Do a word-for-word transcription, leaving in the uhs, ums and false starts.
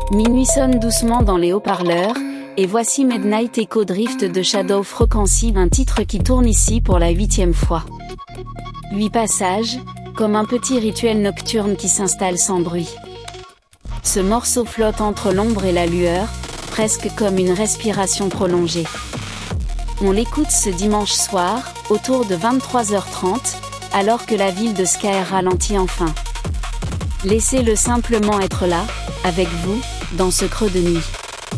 Minuit sonne doucement dans les haut-parleurs, et voici Midnight Echo Drift de Shadow Frequency, un titre qui tourne ici pour la huitième fois. Huit passages, comme un petit rituel nocturne qui s'installe sans bruit. Ce morceau flotte entre l'ombre et la lueur, presque comme une respiration prolongée. On l'écoute ce dimanche soir, autour de vingt-trois heures trente, alors que la ville de Sky ralentit enfin. Laissez-le simplement être là, avec vous, dans ce creux de nuit.